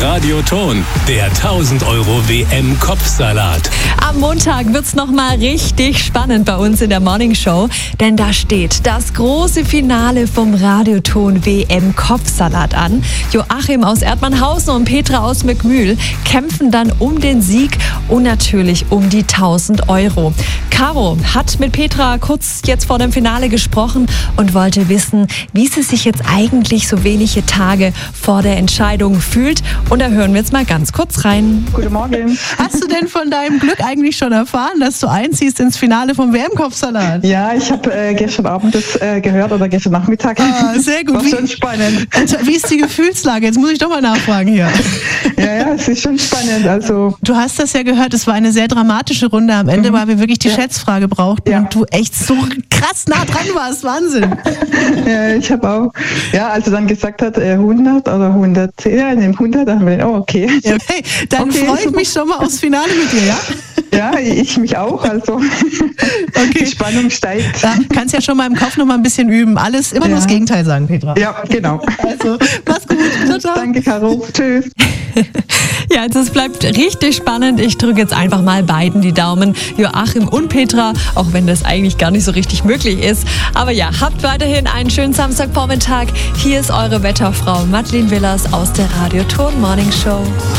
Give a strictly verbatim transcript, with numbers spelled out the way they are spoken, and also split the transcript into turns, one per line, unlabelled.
Radioton, der tausend Euro W M-Kopfsalat.
Am Montag wird's noch mal richtig spannend bei uns in der Morning Show, denn da steht das große Finale vom Radioton W M-Kopfsalat an. Joachim aus Erdmannhausen und Petra aus Mückmühl kämpfen dann um den Sieg und natürlich um die tausend Euro. Caro hat mit Petra kurz jetzt vor dem Finale gesprochen und wollte wissen, wie sie sich jetzt eigentlich so wenige Tage vor der Entscheidung fühlt. Und da hören wir jetzt mal ganz kurz rein.
Guten Morgen.
Hast du denn von deinem Glück eigentlich schon erfahren, dass du einziehst ins Finale vom W M-Kopfsalat?
Ja, ich habe äh, gestern Abend das äh, gehört oder gestern Nachmittag.
Ah, sehr gut.
War schon spannend.
Also, wie ist die Gefühlslage? Jetzt muss ich doch mal nachfragen hier.
Ja, ja, es ist schon spannend. Also
Du hast das ja gehört, es war eine sehr dramatische Runde am Ende, mhm. weil wir wirklich die ja. Schätzfrage brauchten
ja.
und du echt so krass nah dran warst. Wahnsinn.
Ja, ich habe auch, ja, als er dann gesagt hat, äh, hundert oder hundertzehn, ja, in dem hundert, da haben wir gedacht, oh, okay.
Ja, okay, dann okay, freue ich mich schon mal aufs Finale mit dir, ja?
Ja, ich mich auch, also okay. Die Spannung steigt.
Ja, kannst ja schon mal im Kopf noch mal ein bisschen üben. Alles, immer ja. nur das Gegenteil sagen, Petra.
Ja, genau.
Also, mach's gut. Ciao, ciao.
Danke, Caro. Tschüss.
Ja, also es bleibt richtig spannend. Ich drücke jetzt einfach mal beiden die Daumen, Joachim und Petra, auch wenn das eigentlich gar nicht so richtig möglich ist. Aber ja, habt weiterhin einen schönen Samstagvormittag. Hier ist eure Wetterfrau Madeleine Willers aus der Radioton Morning Show.